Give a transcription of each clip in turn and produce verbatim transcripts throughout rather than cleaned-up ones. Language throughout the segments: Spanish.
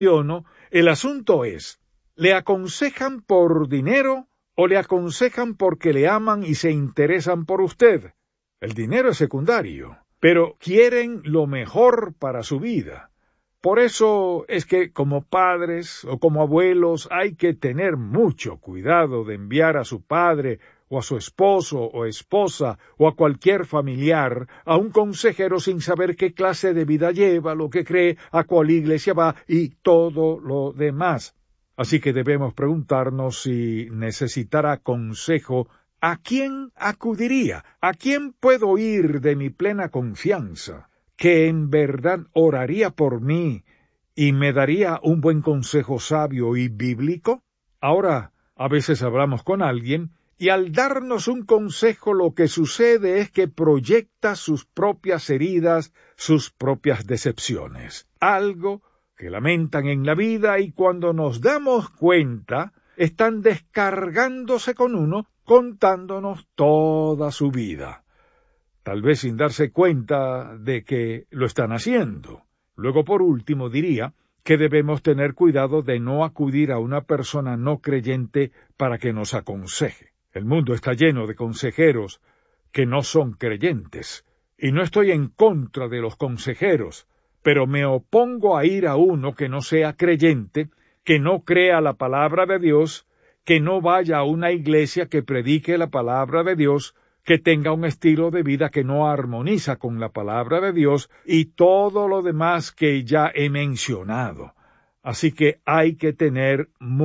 no, el asunto es, ¿le aconsejan por dinero o le aconsejan porque le aman y se interesan por usted? El dinero es secundario, pero quieren lo mejor para su vida. Por eso es que como padres o como abuelos hay que tener mucho cuidado de enviar a su padre o a su esposo o esposa o a cualquier familiar a un consejero sin saber qué clase de vida lleva, lo que cree, a cuál iglesia va y todo lo demás. Así que debemos preguntarnos si necesitara consejo, ¿a quién acudiría? ¿A quién puedo ir de mi plena confianza, que en verdad oraría por mí y me daría un buen consejo sabio y bíblico? Ahora, a veces hablamos con alguien y al darnos un consejo lo que sucede es que proyecta sus propias heridas, sus propias decepciones, algo que lamentan en la vida y cuando nos damos cuenta están descargándose con uno, contándonos toda su vida, tal vez sin darse cuenta de que lo están haciendo. Luego, por último, diría que debemos tener cuidado de no acudir a una persona no creyente para que nos aconseje. El mundo está lleno de consejeros que no son creyentes, y no estoy en contra de los consejeros, pero me opongo a ir a uno que no sea creyente, que no crea la palabra de Dios, que no vaya a una iglesia que predique la palabra de Dios, que tenga un estilo de vida que no armoniza con la palabra de Dios y todo lo demás que ya he mencionado. Así que hay que tener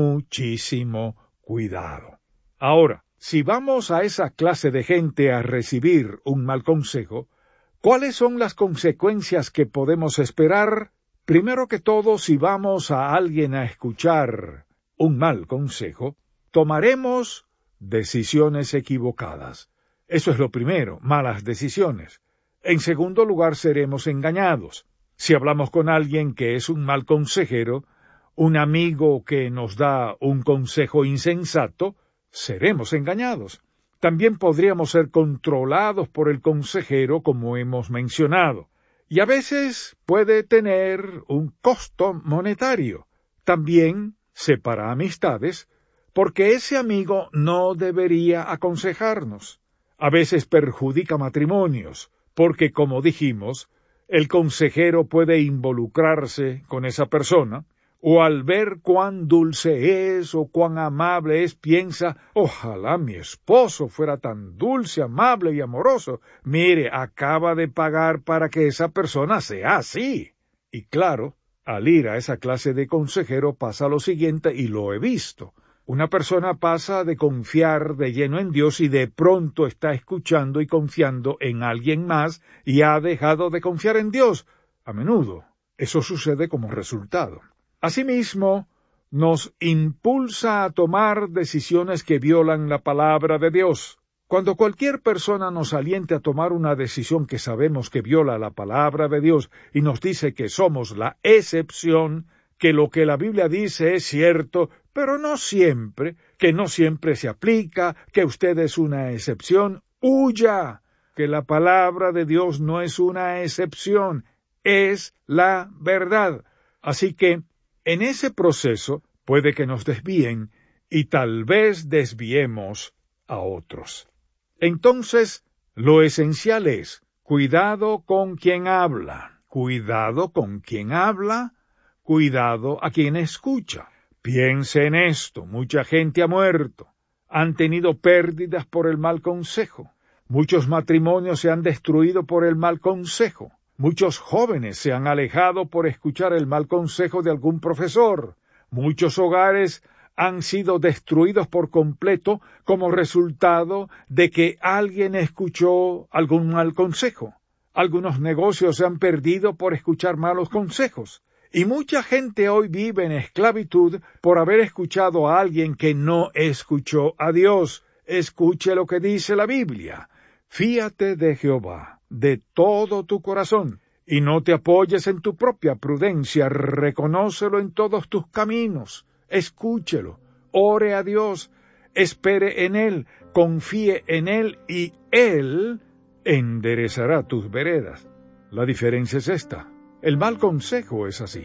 muchísimo cuidado. Ahora, si vamos a esa clase de gente a recibir un mal consejo, ¿cuáles son las consecuencias que podemos esperar? Primero que todo, si vamos a alguien a escuchar un mal consejo, tomaremos decisiones equivocadas. Eso es lo primero, malas decisiones. En segundo lugar, seremos engañados. Si hablamos con alguien que es un mal consejero, un amigo que nos da un consejo insensato, seremos engañados. También podríamos ser controlados por el consejero, como hemos mencionado. Y a veces puede tener un costo monetario. También separa amistades, porque ese amigo no debería aconsejarnos. A veces perjudica matrimonios, porque, como dijimos, el consejero puede involucrarse con esa persona, o al ver cuán dulce es o cuán amable es, piensa, ojalá mi esposo fuera tan dulce, amable y amoroso. Mire, acaba de pagar para que esa persona sea así. Y claro, al ir a esa clase de consejero pasa lo siguiente, y lo he visto. Una persona pasa de confiar de lleno en Dios y de pronto está escuchando y confiando en alguien más y ha dejado de confiar en Dios. A menudo, eso sucede como resultado. Asimismo, nos impulsa a tomar decisiones que violan la palabra de Dios. Cuando cualquier persona nos aliente a tomar una decisión que sabemos que viola la palabra de Dios y nos dice que somos la excepción, que lo que la Biblia dice es cierto, pero no siempre, que no siempre se aplica, que usted es una excepción, huya, que la palabra de Dios no es una excepción, es la verdad. Así que, en ese proceso, puede que nos desvíen y tal vez desviemos a otros. Entonces, lo esencial es, cuidado con quien habla, cuidado con quien habla, cuidado a quien escucha. Piense en esto, mucha gente ha muerto, han tenido pérdidas por el mal consejo, muchos matrimonios se han destruido por el mal consejo, muchos jóvenes se han alejado por escuchar el mal consejo de algún profesor, muchos hogares han sido destruidos por completo como resultado de que alguien escuchó algún mal consejo. Algunos negocios se han perdido por escuchar malos consejos. Y mucha gente hoy vive en esclavitud por haber escuchado a alguien que no escuchó a Dios. Escuche lo que dice la Biblia. Fíate de Jehová de todo tu corazón, y no te apoyes en tu propia prudencia. Reconócelo en todos tus caminos. Escúchelo, ore a Dios, espere en Él, confíe en Él, y Él enderezará tus veredas. La diferencia es esta. El mal consejo es así.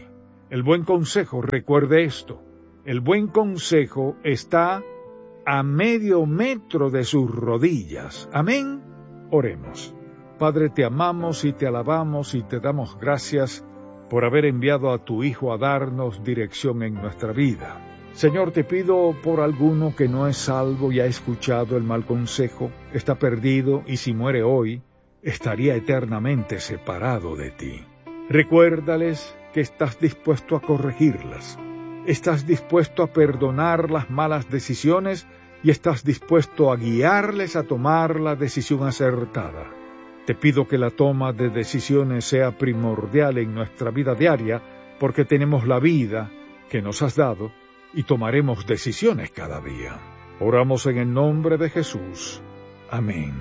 El buen consejo, recuerde esto, el buen consejo está a medio metro de sus rodillas. Amén. Oremos. Padre, te amamos y te alabamos y te damos gracias por haber enviado a tu Hijo a darnos dirección en nuestra vida. Señor, te pido por alguno que no es salvo y ha escuchado el mal consejo, está perdido y si muere hoy, estaría eternamente separado de ti. Recuérdales que estás dispuesto a corregirlas, estás dispuesto a perdonar las malas decisiones y estás dispuesto a guiarles a tomar la decisión acertada. Te pido que la toma de decisiones sea primordial en nuestra vida diaria, porque tenemos la vida que nos has dado y tomaremos decisiones cada día. Oramos en el nombre de Jesús. Amén.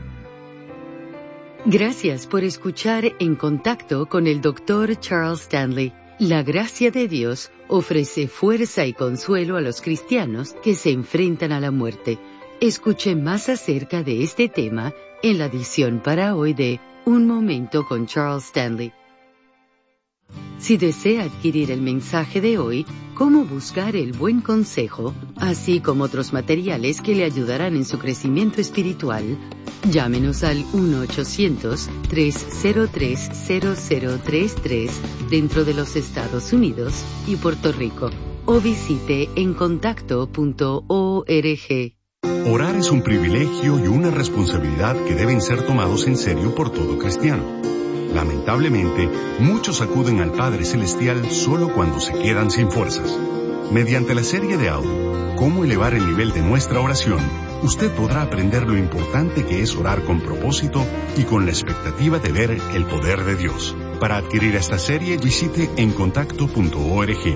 Gracias por escuchar En Contacto con el doctor Charles Stanley. La gracia de Dios ofrece fuerza y consuelo a los cristianos que se enfrentan a la muerte. Escuche más acerca de este tema en la edición para hoy de Un Momento con Charles Stanley. Si desea adquirir el mensaje de hoy, Cómo buscar el buen consejo, así como otros materiales que le ayudarán en su crecimiento espiritual, llámenos al uno ochocientos, tres cero tres, cero cero tres tres dentro de los Estados Unidos y Puerto Rico, o visite en contacto punto org. Orar es un privilegio y una responsabilidad que deben ser tomados en serio por todo cristiano. Lamentablemente, muchos acuden al Padre Celestial solo cuando se quedan sin fuerzas. Mediante la serie de audio, Cómo elevar el nivel de nuestra oración, usted podrá aprender lo importante que es orar con propósito y con la expectativa de ver el poder de Dios. Para adquirir esta serie, visite en contacto punto org.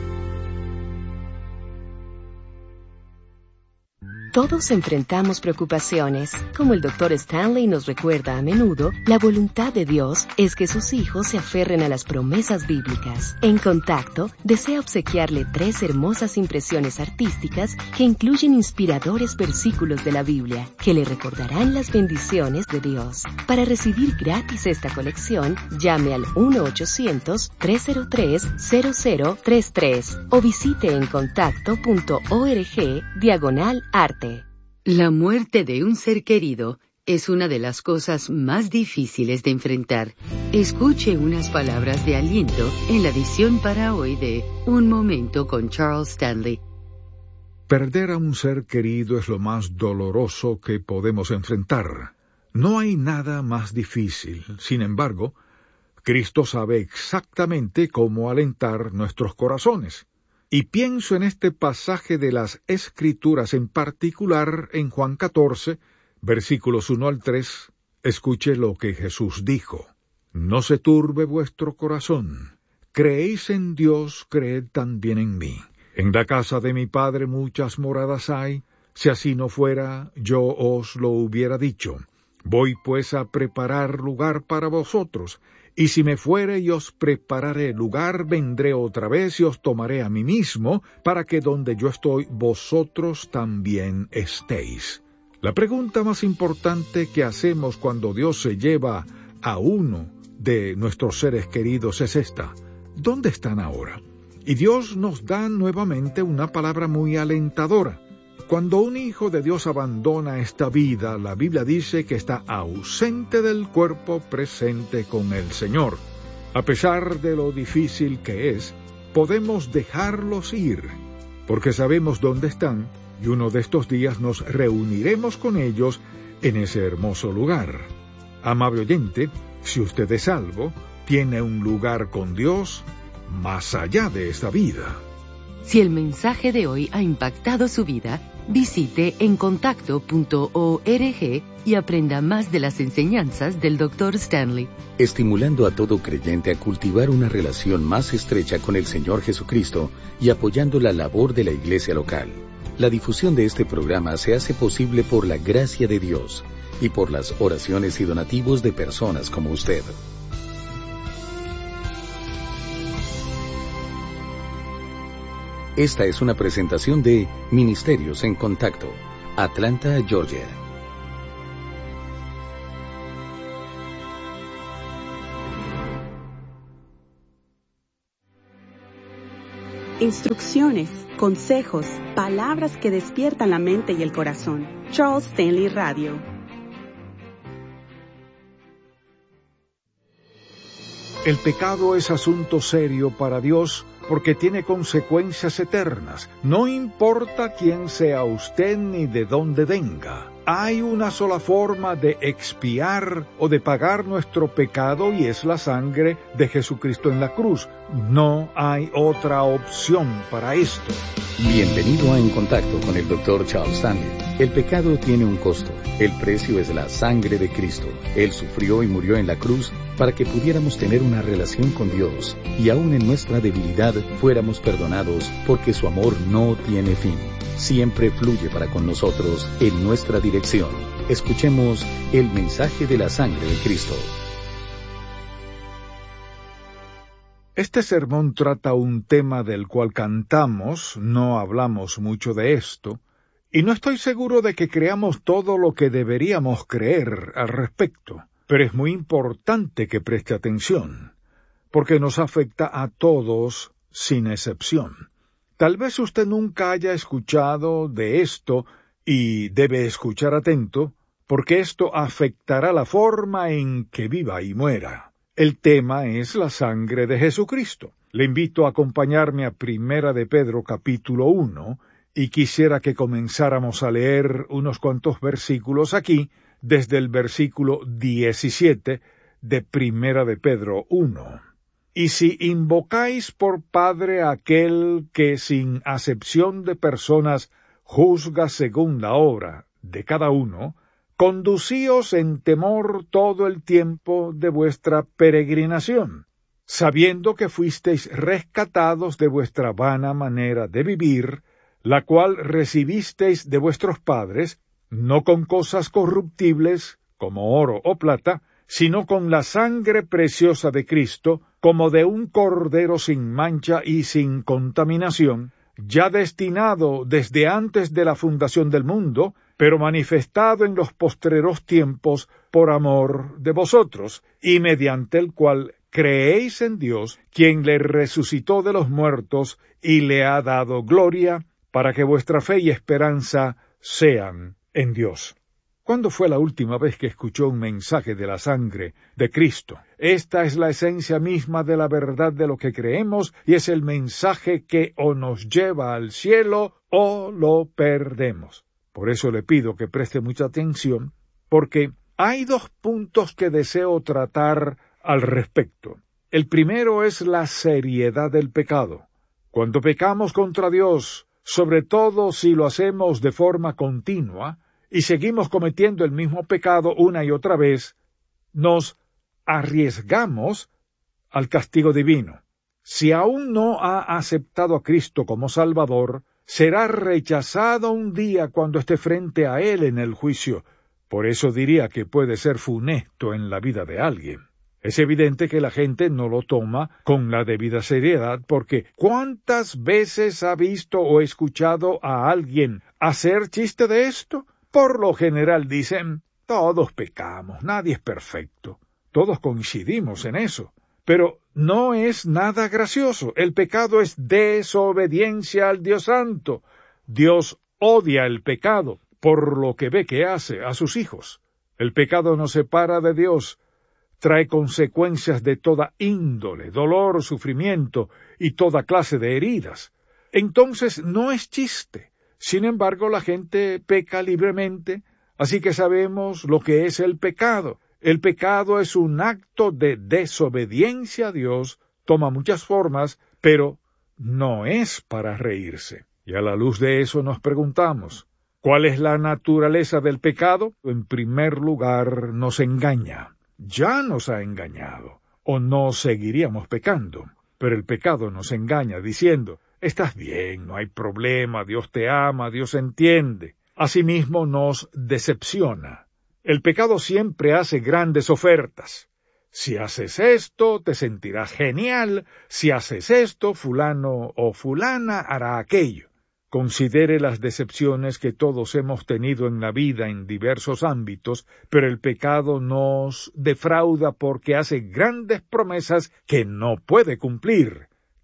Todos enfrentamos preocupaciones. Como el doctor Stanley nos recuerda a menudo, la voluntad de Dios es que sus hijos se aferren a las promesas bíblicas. En Contacto, desea obsequiarle tres hermosas impresiones artísticas que incluyen inspiradores versículos de la Biblia, que le recordarán las bendiciones de Dios. Para recibir gratis esta colección, llame al uno ochocientos, tres cero tres, cero cero tres tres o visite en contacto punto org diagonal arte. La muerte de un ser querido es una de las cosas más difíciles de enfrentar. Escuche unas palabras de aliento en la edición para hoy de Un Momento con Charles Stanley. Perder a un ser querido es lo más doloroso que podemos enfrentar. No hay nada más difícil. Sin embargo, Cristo sabe exactamente cómo alentar nuestros corazones. Y pienso en este pasaje de las Escrituras, en particular en Juan catorce, versículos uno al tres, escuche lo que Jesús dijo. No se turbe vuestro corazón. Creéis en Dios, creed también en mí. En la casa de mi Padre muchas moradas hay. Si así no fuera, yo os lo hubiera dicho. Voy pues a preparar lugar para vosotros. Y si me fuere y os prepararé lugar, vendré otra vez y os tomaré a mí mismo, para que donde yo estoy, vosotros también estéis. La pregunta más importante que hacemos cuando Dios se lleva a uno de nuestros seres queridos es esta: ¿dónde están ahora? Y Dios nos da nuevamente una palabra muy alentadora. Cuando un hijo de Dios abandona esta vida, la Biblia dice que está ausente del cuerpo, presente con el Señor. A pesar de lo difícil que es, podemos dejarlos ir, porque sabemos dónde están, y uno de estos días nos reuniremos con ellos en ese hermoso lugar. Amable oyente, si usted es salvo, tiene un lugar con Dios más allá de esta vida. Si el mensaje de hoy ha impactado su vida, visite en contacto punto org y aprenda más de las enseñanzas del doctor Stanley. Estimulando a todo creyente a cultivar una relación más estrecha con el Señor Jesucristo y apoyando la labor de la iglesia local. La difusión de este programa se hace posible por la gracia de Dios y por las oraciones y donativos de personas como usted. Esta es una presentación de Ministerios en Contacto, Atlanta, Georgia. Instrucciones, consejos, palabras que despiertan la mente y el corazón. Charles Stanley Radio. El pecado es asunto serio para Dios porque tiene consecuencias eternas. No importa quién sea usted ni de dónde venga. Hay una sola forma de expiar o de pagar nuestro pecado y es la sangre de Jesucristo en la cruz. No hay otra opción para esto. Bienvenido a En Contacto con el doctor Charles Stanley. El pecado tiene un costo. El precio es la sangre de Cristo. Él sufrió y murió en la cruz para que pudiéramos tener una relación con Dios y aún en nuestra debilidad fuéramos perdonados porque su amor no tiene fin. Siempre fluye para con nosotros en nuestra dirección. Escuchemos el mensaje de la sangre de Cristo. Este sermón trata un tema del cual cantamos, no hablamos mucho de esto, y no estoy seguro de que creamos todo lo que deberíamos creer al respecto, pero es muy importante que preste atención, porque nos afecta a todos sin excepción. Tal vez usted nunca haya escuchado de esto y debe escuchar atento, porque esto afectará la forma en que viva y muera. El tema es la sangre de Jesucristo. Le invito a acompañarme a Primera de Pedro capítulo uno, y quisiera que comenzáramos a leer unos cuantos versículos aquí, desde el versículo diecisiete de Primera de Pedro uno. Y si invocáis por Padre a aquel que sin acepción de personas juzga según la obra de cada uno, conducíos en temor todo el tiempo de vuestra peregrinación, sabiendo que fuisteis rescatados de vuestra vana manera de vivir, la cual recibisteis de vuestros padres, no con cosas corruptibles, como oro o plata, sino con la sangre preciosa de Cristo, como de un cordero sin mancha y sin contaminación, ya destinado desde antes de la fundación del mundo, pero manifestado en los postreros tiempos por amor de vosotros, y mediante el cual creéis en Dios, quien le resucitó de los muertos y le ha dado gloria, para que vuestra fe y esperanza sean en Dios. ¿Cuándo fue la última vez que escuchó un mensaje de la sangre de Cristo? Esta es la esencia misma de la verdad de lo que creemos y es el mensaje que o nos lleva al cielo o lo perdemos. Por eso le pido que preste mucha atención, porque hay dos puntos que deseo tratar al respecto. El primero es la seriedad del pecado. Cuando pecamos contra Dios, sobre todo si lo hacemos de forma continua, y seguimos cometiendo el mismo pecado una y otra vez, nos arriesgamos al castigo divino. Si aún no ha aceptado a Cristo como Salvador, será rechazado un día cuando esté frente a Él en el juicio. Por eso diría que puede ser funesto en la vida de alguien. Es evidente que la gente no lo toma con la debida seriedad, porque ¿cuántas veces ha visto o escuchado a alguien hacer chiste de esto? Por lo general dicen, todos pecamos, nadie es perfecto. Todos coincidimos en eso. Pero no es nada gracioso. El pecado es desobediencia al Dios Santo. Dios odia el pecado por lo que ve que hace a sus hijos. El pecado nos separa de Dios, trae consecuencias de toda índole, dolor, sufrimiento y toda clase de heridas. Entonces no es chiste. Sin embargo, la gente peca libremente, así que sabemos lo que es el pecado. El pecado es un acto de desobediencia a Dios, toma muchas formas, pero no es para reírse. Y a la luz de eso nos preguntamos, ¿cuál es la naturaleza del pecado? En primer lugar, nos engaña. Ya nos ha engañado, o no seguiríamos pecando. Pero el pecado nos engaña diciendo, estás bien, no hay problema, Dios te ama, Dios entiende. Asimismo nos decepciona. El pecado siempre hace grandes ofertas. Si haces esto, te sentirás genial. Si haces esto, fulano o fulana hará aquello. Considere las decepciones que todos hemos tenido en la vida en diversos ámbitos, pero el pecado nos defrauda porque hace grandes promesas que no puede cumplir.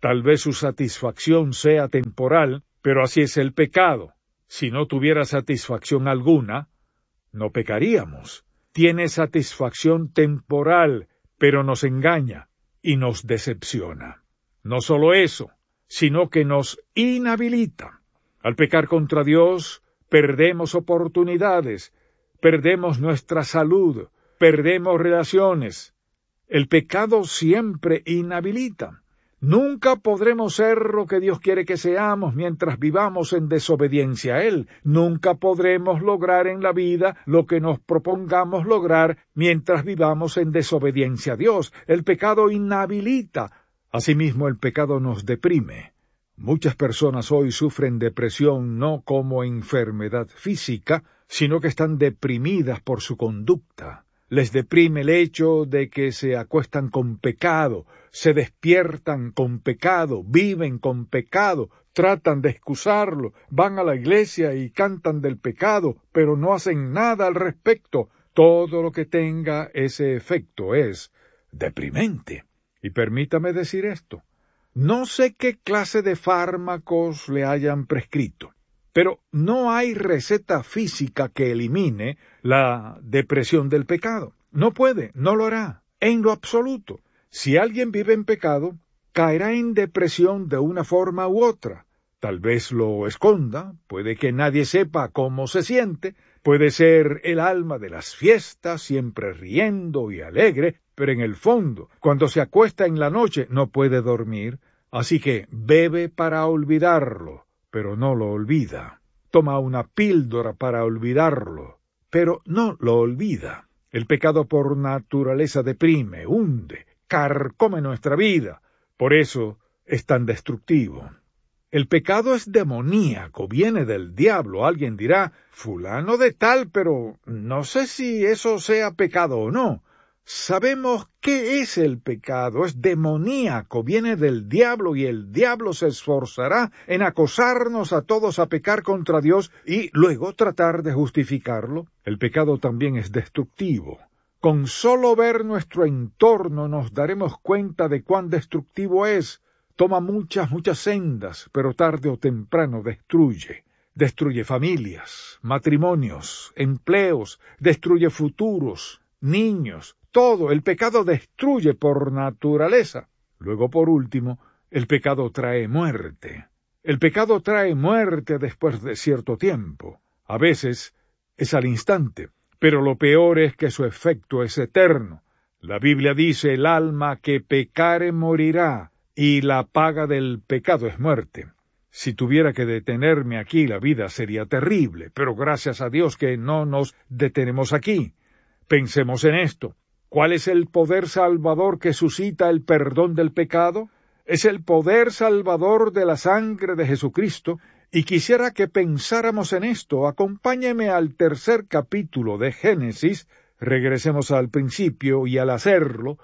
Tal vez su satisfacción sea temporal, pero así es el pecado. Si no tuviera satisfacción alguna, no pecaríamos. Tiene satisfacción temporal, pero nos engaña y nos decepciona. No solo eso, sino que nos inhabilita. Al pecar contra Dios, perdemos oportunidades, perdemos nuestra salud, perdemos relaciones. El pecado siempre inhabilita. Nunca podremos ser lo que Dios quiere que seamos mientras vivamos en desobediencia a Él. Nunca podremos lograr en la vida lo que nos propongamos lograr mientras vivamos en desobediencia a Dios. El pecado inhabilita. Asimismo, el pecado nos deprime. Muchas personas hoy sufren depresión no como enfermedad física, sino que están deprimidas por su conducta. Les deprime el hecho de que se acuestan con pecado, se despiertan con pecado, viven con pecado, tratan de excusarlo, van a la iglesia y cantan del pecado, pero no hacen nada al respecto. Todo lo que tenga ese efecto es deprimente. Y permítame decir esto, no sé qué clase de fármacos le hayan prescrito, pero no hay receta física que elimine la depresión del pecado. No puede, no lo hará, en lo absoluto. Si alguien vive en pecado, caerá en depresión de una forma u otra. Tal vez lo esconda, puede que nadie sepa cómo se siente, puede ser el alma de las fiestas, siempre riendo y alegre, pero en el fondo, cuando se acuesta en la noche, no puede dormir, así que bebe para olvidarlo, pero no lo olvida. Toma una píldora para olvidarlo, pero no lo olvida. El pecado por naturaleza deprime, hunde, carcome nuestra vida. Por eso es tan destructivo. El pecado es demoníaco, viene del diablo. Alguien dirá, fulano de tal, pero no sé si eso sea pecado o no. Sabemos qué es el pecado, es demoníaco, viene del diablo y el diablo se esforzará en acosarnos a todos a pecar contra Dios y luego tratar de justificarlo. El pecado también es destructivo. Con solo ver nuestro entorno nos daremos cuenta de cuán destructivo es. Toma muchas, muchas sendas, pero tarde o temprano destruye. Destruye familias, matrimonios, empleos, destruye futuros, niños. Todo, el pecado destruye por naturaleza. Luego, por último, el pecado trae muerte. El pecado trae muerte después de cierto tiempo. A veces es al instante, pero lo peor es que su efecto es eterno. La Biblia dice, el alma que pecare morirá, y la paga del pecado es muerte. Si tuviera que detenerme aquí, la vida sería terrible, pero gracias a Dios que no nos detenemos aquí. Pensemos en esto. ¿Cuál es el poder salvador que suscita el perdón del pecado? Es el poder salvador de la sangre de Jesucristo, y quisiera que pensáramos en esto. Acompáñeme al tercer capítulo de Génesis, regresemos al principio, y al hacerlo,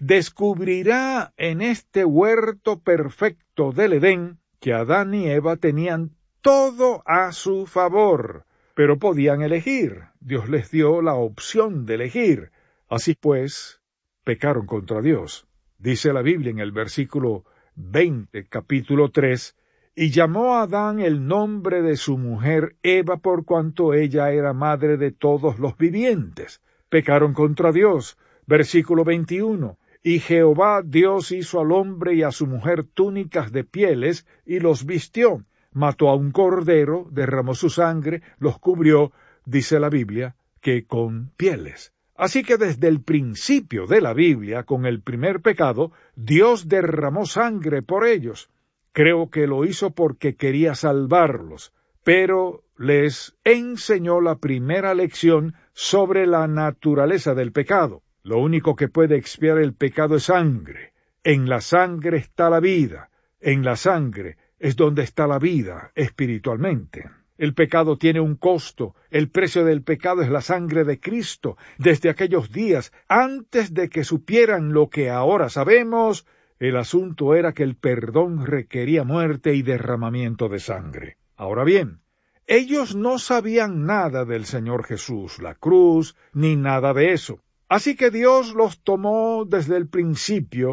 descubrirá en este huerto perfecto del Edén que Adán y Eva tenían todo a su favor, pero podían elegir. Dios les dio la opción de elegir. Así pues, pecaron contra Dios. Dice la Biblia en el versículo veinte, capítulo tres, y llamó a Adán el nombre de su mujer Eva por cuanto ella era madre de todos los vivientes. Pecaron contra Dios. Versículo veintiuno, y Jehová Dios hizo al hombre y a su mujer túnicas de pieles y los vistió. Mató a un cordero, derramó su sangre, los cubrió, dice la Biblia, que con pieles. Así que desde el principio de la Biblia, con el primer pecado, Dios derramó sangre por ellos. Creo que lo hizo porque quería salvarlos, pero les enseñó la primera lección sobre la naturaleza del pecado. Lo único que puede expiar el pecado es sangre. En la sangre está la vida. En la sangre es donde está la vida espiritualmente. El pecado tiene un costo. El precio del pecado es la sangre de Cristo. Desde aquellos días, antes de que supieran lo que ahora sabemos, el asunto era que el perdón requería muerte y derramamiento de sangre. Ahora bien, ellos no sabían nada del Señor Jesús, la cruz, ni nada de eso. Así que Dios los tomó desde el principio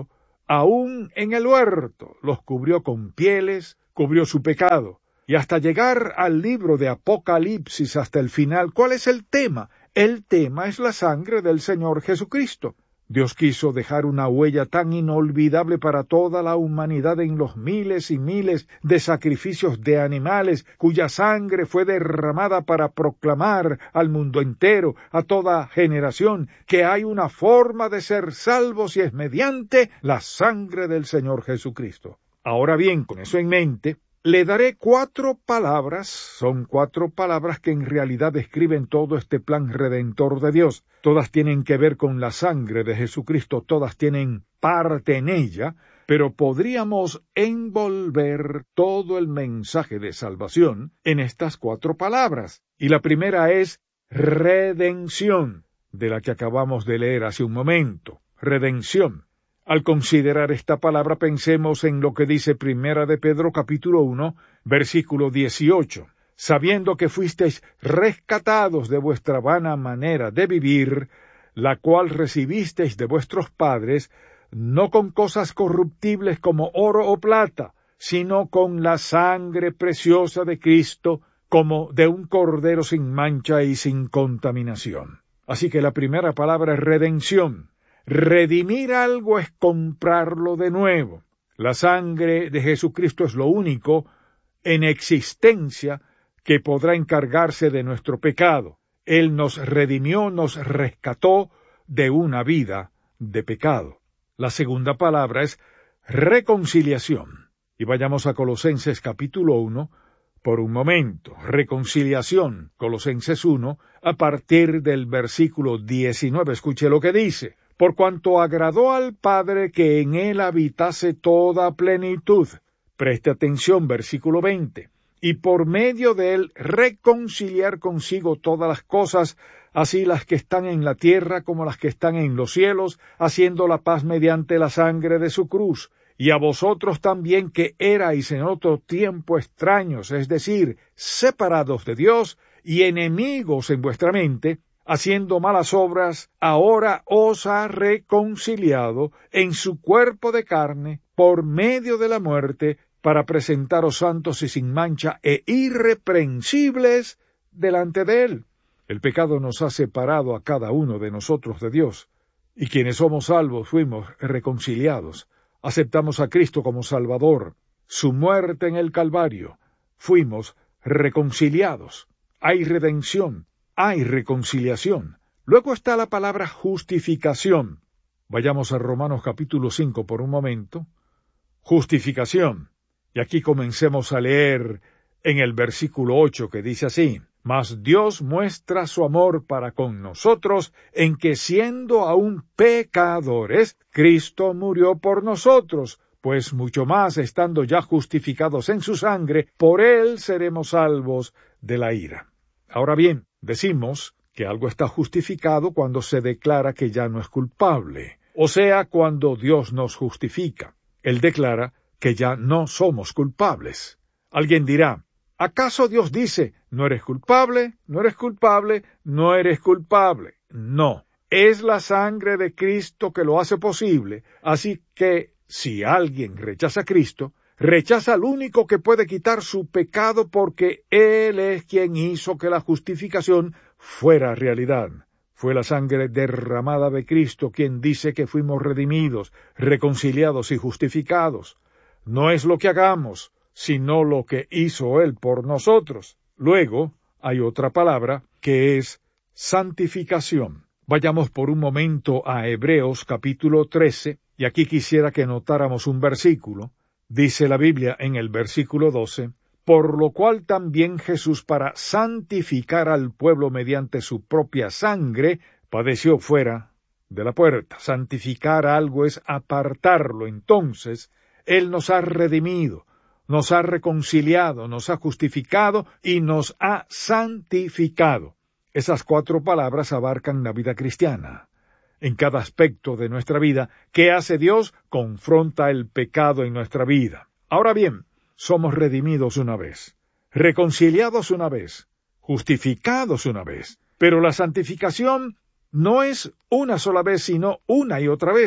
aún en el huerto, los cubrió con pieles, cubrió su pecado. Y hasta llegar al libro de Apocalipsis, hasta el final, ¿cuál es el tema? El tema es la sangre del Señor Jesucristo. Dios quiso dejar una huella tan inolvidable para toda la humanidad en los miles y miles de sacrificios de animales cuya sangre fue derramada para proclamar al mundo entero, a toda generación, que hay una forma de ser salvos y es mediante la sangre del Señor Jesucristo. Ahora bien, con eso en mente, le daré cuatro palabras, son cuatro palabras que en realidad describen todo este plan redentor de Dios. Todas tienen que ver con la sangre de Jesucristo, todas tienen parte en ella, pero podríamos envolver todo el mensaje de salvación en estas cuatro palabras. Y la primera es redención, de la que acabamos de leer hace un momento. Redención. Al considerar esta palabra, pensemos en lo que dice Primera de Pedro capítulo uno, versículo dieciocho. Sabiendo que fuisteis rescatados de vuestra vana manera de vivir, la cual recibisteis de vuestros padres, no con cosas corruptibles como oro o plata, sino con la sangre preciosa de Cristo, como de un cordero sin mancha y sin contaminación. Así que la primera palabra es redención. Redimir algo es comprarlo de nuevo. La sangre de Jesucristo es lo único en existencia que podrá encargarse de nuestro pecado. Él nos redimió, nos rescató de una vida de pecado. La segunda palabra es reconciliación. Y vayamos a Colosenses capítulo uno por un momento. Reconciliación, Colosenses uno, a partir del versículo diecinueve. Escuche lo que dice. Por cuanto agradó al Padre que en él habitase toda plenitud. Preste atención, versículo veinte. Y por medio de él reconciliar consigo todas las cosas, así las que están en la tierra como las que están en los cielos, haciendo la paz mediante la sangre de su cruz. Y a vosotros también que erais en otro tiempo extraños, es decir, separados de Dios y enemigos en vuestra mente, haciendo malas obras, ahora os ha reconciliado en su cuerpo de carne por medio de la muerte, para presentaros santos y sin mancha e irreprensibles delante de él. El pecado nos ha separado a cada uno de nosotros de Dios, y quienes somos salvos fuimos reconciliados. Aceptamos a Cristo como Salvador. Su muerte en el Calvario, fuimos reconciliados. Hay redención. Hay reconciliación. Luego está la palabra justificación. Vayamos a Romanos capítulo cinco por un momento. Justificación. Y aquí comencemos a leer en el versículo ocho que dice así. Mas Dios muestra su amor para con nosotros en que siendo aún pecadores, Cristo murió por nosotros, pues mucho más estando ya justificados en su sangre, por él seremos salvos de la ira. Ahora bien, decimos que algo está justificado cuando se declara que ya no es culpable, o sea, cuando Dios nos justifica. Él declara que ya no somos culpables. Alguien dirá, ¿acaso Dios dice, no eres culpable, no eres culpable, no eres culpable? No, es la sangre de Cristo que lo hace posible, así que si alguien rechaza a Cristo, rechaza al único que puede quitar su pecado porque Él es quien hizo que la justificación fuera realidad. Fue la sangre derramada de Cristo quien dice que fuimos redimidos, reconciliados y justificados. No es lo que hagamos, sino lo que hizo Él por nosotros. Luego hay otra palabra que es santificación. Vayamos por un momento a Hebreos capítulo trece, y aquí quisiera que notáramos un versículo. Dice la Biblia en el versículo doce, por lo cual también Jesús, para santificar al pueblo mediante su propia sangre, padeció fuera de la puerta. Santificar algo es apartarlo. Entonces, Él nos ha redimido, nos ha reconciliado, nos ha justificado y nos ha santificado. Esas cuatro palabras abarcan la vida cristiana. En cada aspecto de nuestra vida, ¿qué hace Dios? Confronta el pecado en nuestra vida. Ahora bien, somos redimidos una vez, reconciliados una vez, justificados una vez. Pero la santificación no es una sola vez, sino una y otra vez.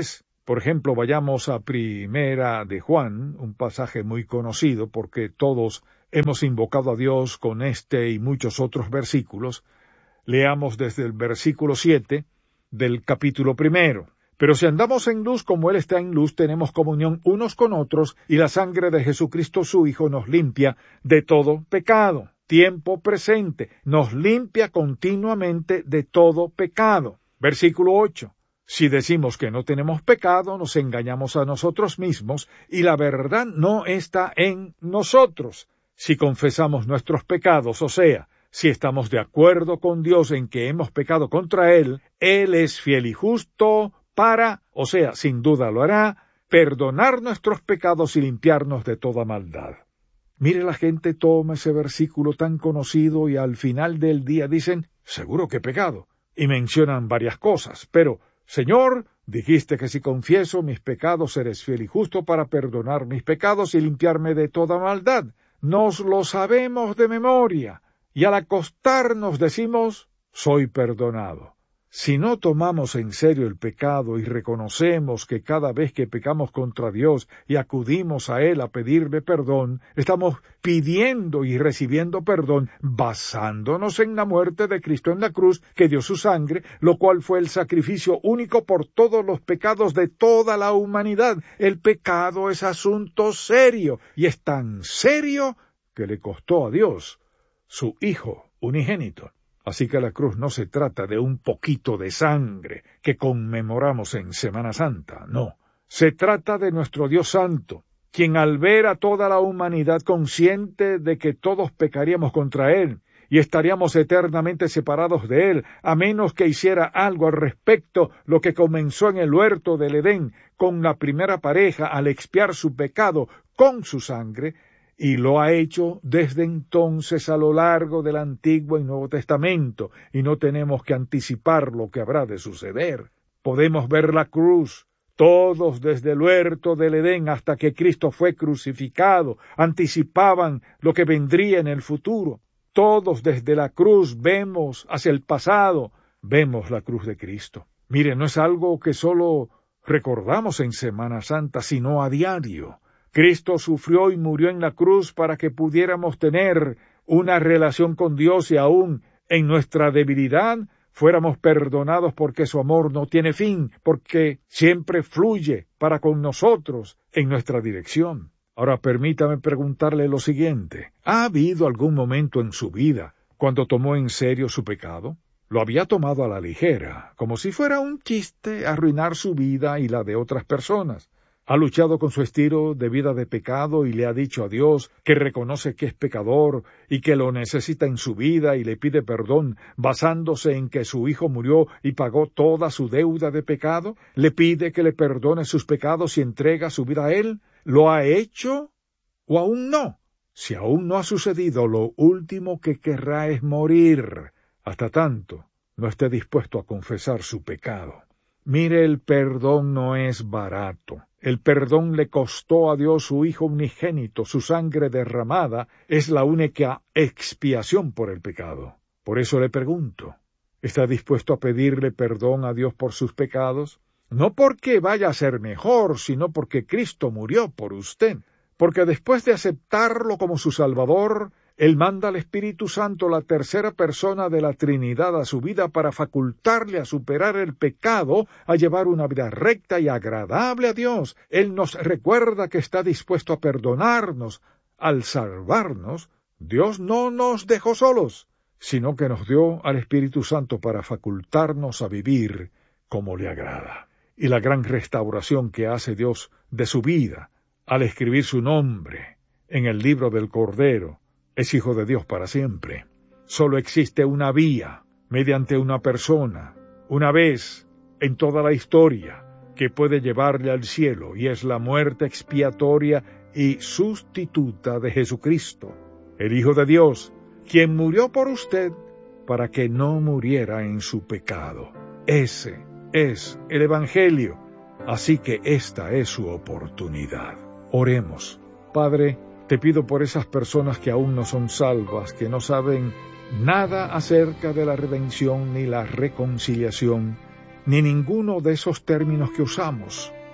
Por ejemplo, vayamos a Primera de Juan, un pasaje muy conocido porque todos hemos invocado a Dios con este y muchos otros versículos. Leamos desde el versículo siete del capítulo primero. Pero si andamos en luz como Él está en luz, tenemos comunión unos con otros, y la sangre de Jesucristo su Hijo nos limpia de todo pecado. Tiempo presente, nos limpia continuamente de todo pecado. Versículo ocho. Si decimos que no tenemos pecado, nos engañamos a nosotros mismos, y la verdad no está en nosotros. Si confesamos nuestros pecados, o sea, si estamos de acuerdo con Dios en que hemos pecado contra Él, Él es fiel y justo para, o sea, sin duda lo hará, perdonar nuestros pecados y limpiarnos de toda maldad. Mire, la gente toma ese versículo tan conocido y al final del día dicen, seguro que he pecado, y mencionan varias cosas, pero, Señor, dijiste que si confieso mis pecados eres fiel y justo para perdonar mis pecados y limpiarme de toda maldad. Nos lo sabemos de memoria, y al acostarnos decimos, soy perdonado. Si no tomamos en serio el pecado y reconocemos que cada vez que pecamos contra Dios y acudimos a Él a pedirle perdón, estamos pidiendo y recibiendo perdón basándonos en la muerte de Cristo en la cruz, que dio su sangre, lo cual fue el sacrificio único por todos los pecados de toda la humanidad. El pecado es asunto serio, y es tan serio que le costó a Dios su Hijo unigénito. Así que la cruz no se trata de un poquito de sangre que conmemoramos en Semana Santa, no. Se trata de nuestro Dios Santo, quien al ver a toda la humanidad consciente de que todos pecaríamos contra Él y estaríamos eternamente separados de Él, a menos que hiciera algo al respecto, lo que comenzó en el huerto del Edén con la primera pareja al expiar su pecado con su sangre, y lo ha hecho desde entonces a lo largo del Antiguo y Nuevo Testamento, y no tenemos que anticipar lo que habrá de suceder. Podemos ver la cruz, todos desde el huerto del Edén hasta que Cristo fue crucificado, anticipaban lo que vendría en el futuro. Todos desde la cruz vemos hacia el pasado, vemos la cruz de Cristo. Mire, no es algo que solo recordamos en Semana Santa, sino a diario. Cristo sufrió y murió en la cruz para que pudiéramos tener una relación con Dios y aún en nuestra debilidad fuéramos perdonados porque su amor no tiene fin, porque siempre fluye para con nosotros en nuestra dirección. Ahora permítame preguntarle lo siguiente. ¿Ha habido algún momento en su vida cuando tomó en serio su pecado? Lo había tomado a la ligera, como si fuera un chiste arruinar su vida y la de otras personas. Ha luchado con su estilo de vida de pecado y le ha dicho a Dios que reconoce que es pecador y que lo necesita en su vida y le pide perdón basándose en que su Hijo murió y pagó toda su deuda de pecado. Le pide que le perdone sus pecados y entrega su vida a Él. ¿Lo ha hecho o aún no? Si aún no ha sucedido, lo último que querrá es morir, hasta tanto no esté dispuesto a confesar su pecado. Mire, el perdón no es barato. El perdón le costó a Dios su Hijo unigénito, su sangre derramada es la única expiación por el pecado. Por eso le pregunto, ¿está dispuesto a pedirle perdón a Dios por sus pecados? No porque vaya a ser mejor, sino porque Cristo murió por usted. Porque después de aceptarlo como su Salvador, Él manda al Espíritu Santo, la tercera persona de la Trinidad, a su vida para facultarle a superar el pecado, a llevar una vida recta y agradable a Dios. Él nos recuerda que está dispuesto a perdonarnos. Al salvarnos, Dios no nos dejó solos, sino que nos dio al Espíritu Santo para facultarnos a vivir como le agrada. Y la gran restauración que hace Dios de su vida, al escribir su nombre en el libro del Cordero, es Hijo de Dios para siempre. Solo existe una vía, mediante una persona, una vez en toda la historia, que puede llevarle al cielo, y es la muerte expiatoria y sustituta de Jesucristo, el Hijo de Dios, quien murió por usted para que no muriera en su pecado. Ese es el Evangelio, así que esta es su oportunidad. Oremos. Padre, te pido por esas personas que aún no son salvas, que no saben nada acerca de la redención ni la reconciliación, ni ninguno de esos términos que usamos.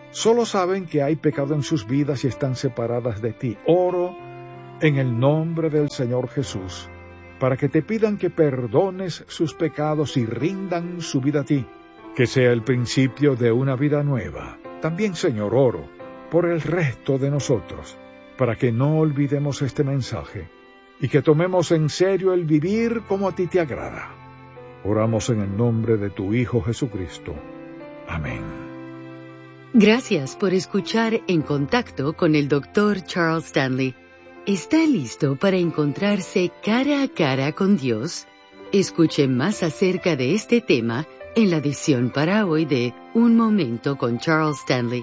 Solo saben que hay pecado en sus vidas y están separadas de ti. Oro en el nombre del Señor Jesús, para que te pidan que perdones sus pecados y rindan su vida a ti, que sea el principio de una vida nueva. También, Señor, oro por el resto de nosotros, para que no olvidemos este mensaje y que tomemos en serio el vivir como a ti te agrada. Oramos en el nombre de tu Hijo Jesucristo. Amén. Gracias por escuchar En Contacto con el doctor Charles Stanley. ¿Está listo para encontrarse cara a cara con Dios? Escuche más acerca de este tema en la edición para hoy de Un Momento con Charles Stanley.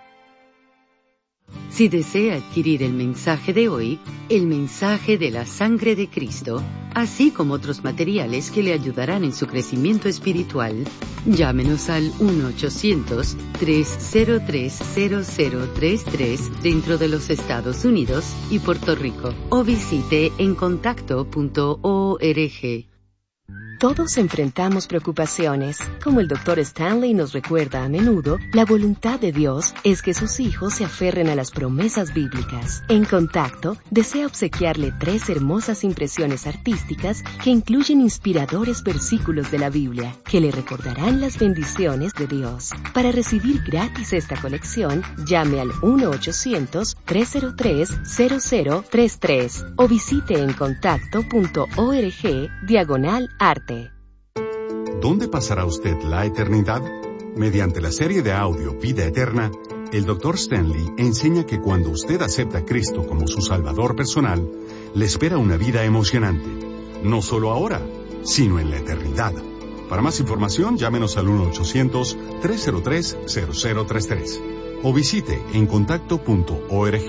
Si desea adquirir el mensaje de hoy, el mensaje de la sangre de Cristo, así como otros materiales que le ayudarán en su crecimiento espiritual, llámenos al uno ochocientos, tres cero tres, cero cero tres tres dentro de los Estados Unidos y Puerto Rico, o visite en contacto punto org. Todos enfrentamos preocupaciones. Como el doctor Stanley nos recuerda a menudo, la voluntad de Dios es que sus hijos se aferren a las promesas bíblicas. En Contacto, desea obsequiarle tres hermosas impresiones artísticas que incluyen inspiradores versículos de la Biblia, que le recordarán las bendiciones de Dios. Para recibir gratis esta colección, llame al uno ochocientos, tres cero tres, cero cero tres tres o visite en contacto punto org diagonal arte. ¿Dónde pasará usted la eternidad? Mediante la serie de audio Vida Eterna, el doctor Stanley enseña que cuando usted acepta a Cristo como su Salvador personal, le espera una vida emocionante, no solo ahora, sino en la eternidad. Para más información, llámenos al uno ochocientos, tres cero tres, cero cero tres tres o visite en contacto punto org.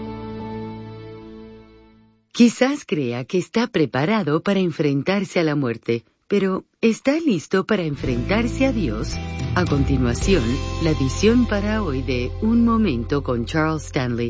Quizás crea que está preparado para enfrentarse a la muerte, pero ¿está listo para enfrentarse a Dios? A continuación, la edición para hoy de Un Momento con Charles Stanley.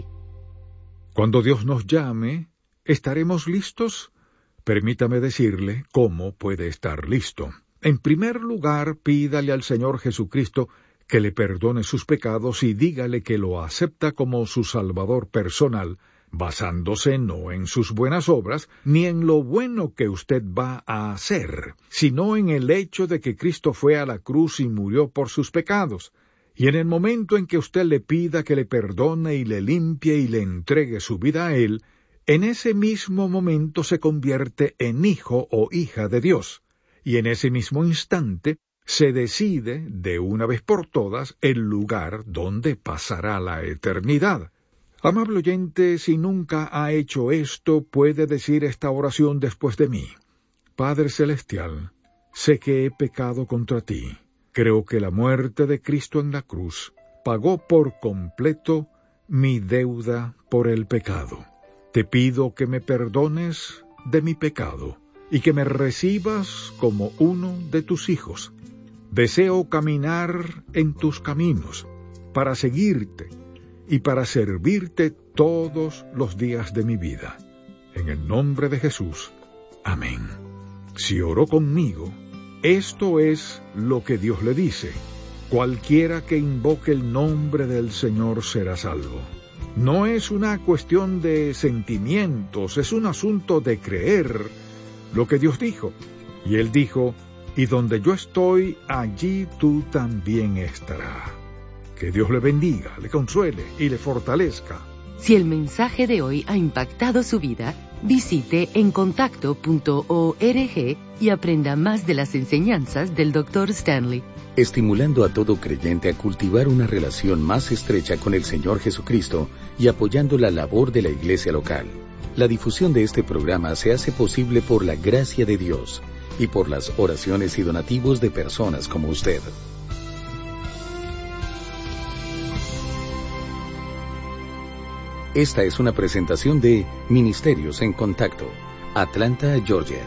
Cuando Dios nos llame, ¿estaremos listos? Permítame decirle cómo puede estar listo. En primer lugar, pídale al Señor Jesucristo que le perdone sus pecados y dígale que lo acepta como su Salvador personal, basándose no en sus buenas obras, ni en lo bueno que usted va a hacer, sino en el hecho de que Cristo fue a la cruz y murió por sus pecados. Y en el momento en que usted le pida que le perdone y le limpie y le entregue su vida a Él, en ese mismo momento se convierte en hijo o hija de Dios. Y en ese mismo instante se decide, de una vez por todas, el lugar donde pasará la eternidad. Amable oyente, si nunca ha hecho esto, puede decir esta oración después de mí. Padre Celestial, sé que he pecado contra ti. Creo que la muerte de Cristo en la cruz pagó por completo mi deuda por el pecado. Te pido que me perdones de mi pecado y que me recibas como uno de tus hijos. Deseo caminar en tus caminos para seguirte y para servirte todos los días de mi vida. En el nombre de Jesús. Amén. Si oró conmigo, esto es lo que Dios le dice: cualquiera que invoque el nombre del Señor será salvo. No es una cuestión de sentimientos, es un asunto de creer lo que Dios dijo. Y Él dijo: y donde yo estoy, allí tú también estarás. Que Dios le bendiga, le consuele y le fortalezca. Si el mensaje de hoy ha impactado su vida, visite en contacto punto org y aprenda más de las enseñanzas del doctor Stanley. Estimulando a todo creyente a cultivar una relación más estrecha con el Señor Jesucristo y apoyando la labor de la iglesia local. La difusión de este programa se hace posible por la gracia de Dios y por las oraciones y donativos de personas como usted. Esta es una presentación de Ministerios en Contacto, Atlanta, Georgia.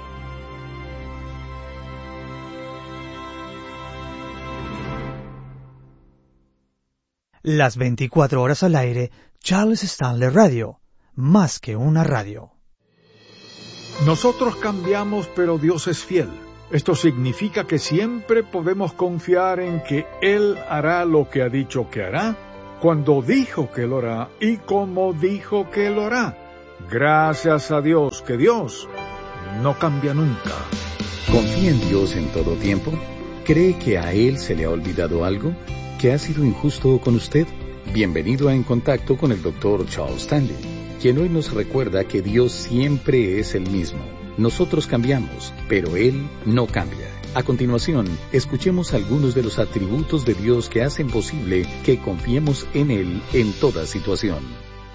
Las veinticuatro horas al aire, Charles Stanley Radio, más que una radio. Nosotros cambiamos, pero Dios es fiel. Esto significa que siempre podemos confiar en que Él hará lo que ha dicho que hará, cuando dijo que lo hará y como dijo que lo hará. Gracias a Dios que Dios no cambia nunca. ¿Confía en Dios en todo tiempo? ¿Cree que a Él se le ha olvidado algo? ¿Que ha sido injusto con usted? Bienvenido a En Contacto con el doctor Charles Stanley, quien hoy nos recuerda que Dios siempre es el mismo. Nosotros cambiamos, pero Él no cambia. A continuación, escuchemos algunos de los atributos de Dios que hacen posible que confiemos en Él en toda situación.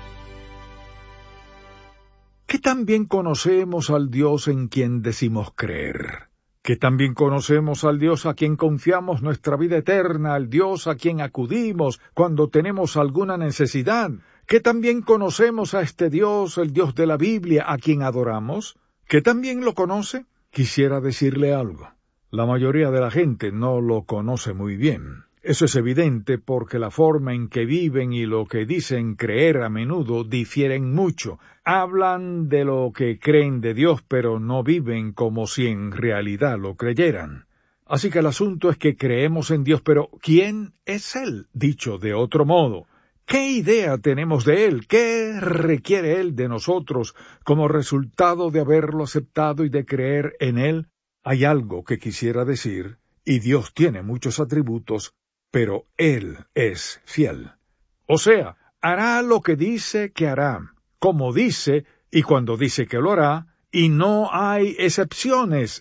¿Qué tan bien conocemos al Dios en quien decimos creer? ¿Qué tan bien conocemos al Dios a quien confiamos nuestra vida eterna, al Dios a quien acudimos cuando tenemos alguna necesidad? ¿Qué tan bien conocemos a este Dios, el Dios de la Biblia, a quien adoramos? ¿Qué tan bien lo conoce? Quisiera decirle algo. La mayoría de la gente no lo conoce muy bien. Eso es evidente porque la forma en que viven y lo que dicen creer a menudo difieren mucho. Hablan de lo que creen de Dios, pero no viven como si en realidad lo creyeran. Así que el asunto es que creemos en Dios, pero ¿quién es Él? Dicho de otro modo, ¿qué idea tenemos de Él? ¿Qué requiere Él de nosotros como resultado de haberlo aceptado y de creer en Él? Hay algo que quisiera decir, y Dios tiene muchos atributos, pero Él es fiel. O sea, hará lo que dice que hará, como dice y cuando dice que lo hará, y no hay excepciones.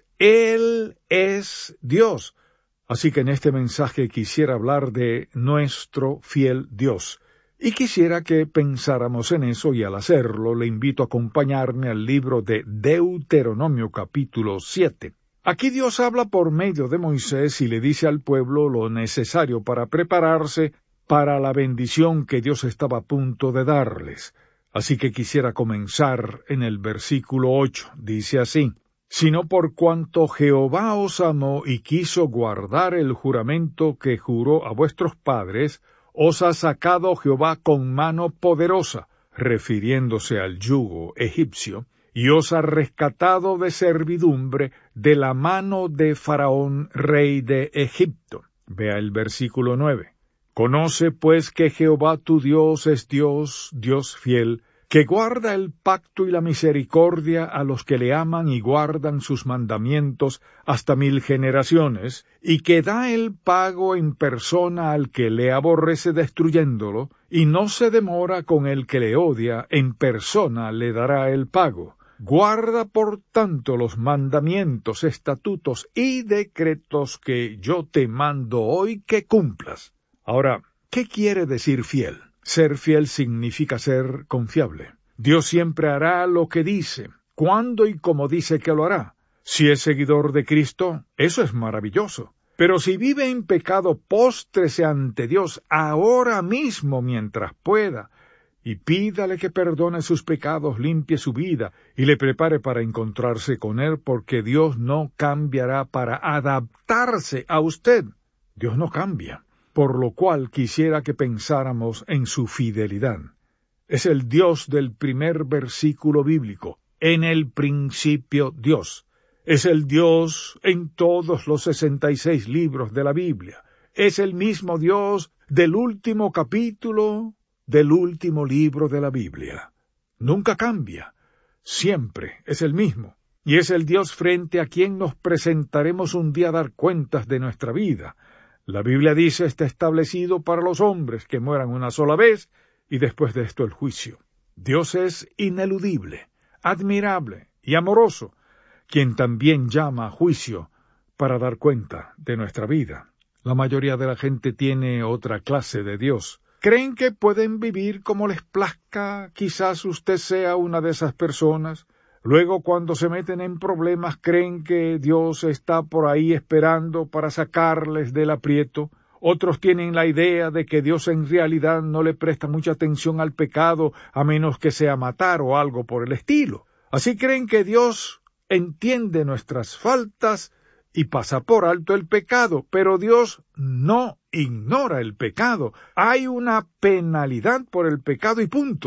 Él es Dios. Así que en este mensaje quisiera hablar de nuestro fiel Dios. Y quisiera que pensáramos en eso, y al hacerlo le invito a acompañarme al libro de Deuteronomio capítulo siete. Aquí Dios habla por medio de Moisés y le dice al pueblo lo necesario para prepararse para la bendición que Dios estaba a punto de darles. Así que quisiera comenzar en el versículo ocho. Dice así: sino por cuanto Jehová os amó y quiso guardar el juramento que juró a vuestros padres, os ha sacado Jehová con mano poderosa, refiriéndose al yugo egipcio, y os ha rescatado de servidumbre de la mano de Faraón, rey de Egipto. Vea el versículo nueve. Conoce pues que Jehová tu Dios es Dios, Dios fiel, que guarda el pacto y la misericordia a los que le aman y guardan sus mandamientos hasta mil generaciones, y que da el pago en persona al que le aborrece destruyéndolo, y no se demora con el que le odia, en persona le dará el pago. Guarda por tanto los mandamientos, estatutos y decretos que yo te mando hoy que cumplas. Ahora, ¿qué quiere decir fiel? Ser fiel significa ser confiable. Dios siempre hará lo que dice, cuándo y como dice que lo hará. Si es seguidor de Cristo, eso es maravilloso. Pero si vive en pecado, póstrese ante Dios ahora mismo mientras pueda, y pídale que perdone sus pecados, limpie su vida, y le prepare para encontrarse con Él, porque Dios no cambiará para adaptarse a usted. Dios no cambia, por lo cual quisiera que pensáramos en su fidelidad. Es el Dios del primer versículo bíblico, en el principio Dios. Es el Dios en todos los sesenta y seis libros de la Biblia. Es el mismo Dios del último capítulo del último libro de la Biblia. Nunca cambia, siempre es el mismo, y es el Dios frente a quien nos presentaremos un día a dar cuentas de nuestra vida. La Biblia dice está establecido para los hombres que mueran una sola vez, y después de esto el juicio. Dios es ineludible, admirable y amoroso, quien también llama a juicio para dar cuenta de nuestra vida. La mayoría de la gente tiene otra clase de Dios. ¿Creen que pueden vivir como les plazca? Quizás usted sea una de esas personas. Luego, cuando se meten en problemas, creen que Dios está por ahí esperando para sacarles del aprieto. Otros tienen la idea de que Dios en realidad no le presta mucha atención al pecado, a menos que sea matar o algo por el estilo. Así creen que Dios entiende nuestras faltas y pasa por alto el pecado, pero Dios no ignora el pecado. Hay una penalidad por el pecado y punto.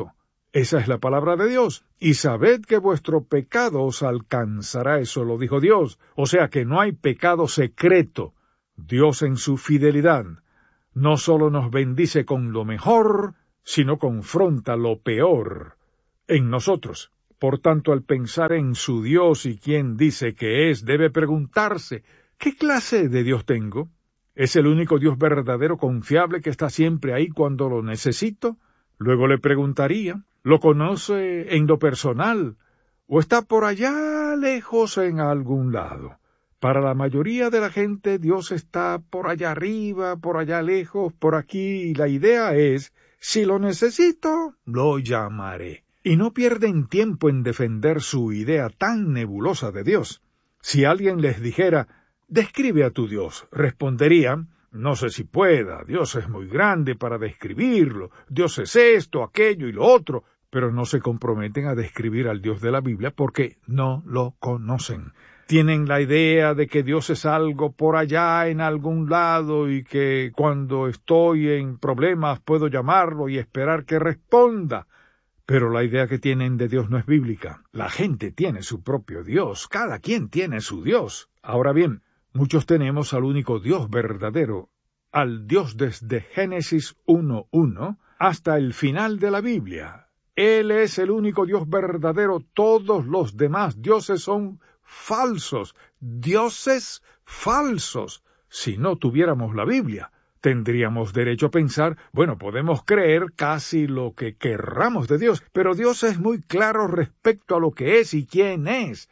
Esa es la palabra de Dios. Y sabed que vuestro pecado os alcanzará, eso lo dijo Dios. O sea que no hay pecado secreto. Dios en su fidelidad no solo nos bendice con lo mejor, sino confronta lo peor en nosotros. Por tanto, al pensar en su Dios y quién dice que es, debe preguntarse, ¿qué clase de Dios tengo? ¿Es el único Dios verdadero, confiable, que está siempre ahí cuando lo necesito? Luego le preguntaría, ¿lo conoce en lo personal o está por allá lejos en algún lado? Para la mayoría de la gente, Dios está por allá arriba, por allá lejos, por aquí, y la idea es, si lo necesito, lo llamaré. Y no pierden tiempo en defender su idea tan nebulosa de Dios. Si alguien les dijera, describe a tu Dios, responderían, no sé si pueda, Dios es muy grande para describirlo, Dios es esto, aquello y lo otro, pero no se comprometen a describir al Dios de la Biblia porque no lo conocen. Tienen la idea de que Dios es algo por allá en algún lado y que cuando estoy en problemas puedo llamarlo y esperar que responda. Pero la idea que tienen de Dios no es bíblica. La gente tiene su propio Dios, cada quien tiene su Dios. Ahora bien, muchos tenemos al único Dios verdadero, al Dios desde Génesis uno uno hasta el final de la Biblia. Él es el único Dios verdadero, todos los demás dioses son falsos, dioses falsos. Si no tuviéramos la Biblia, tendríamos derecho a pensar, bueno, podemos creer casi lo que querramos de Dios, pero Dios es muy claro respecto a lo que es y quién es.